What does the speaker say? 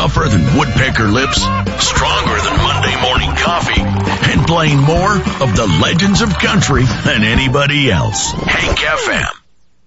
tougher than woodpecker lips, stronger than Monday morning coffee, and playing more of the legends of country than anybody else. Hank FM.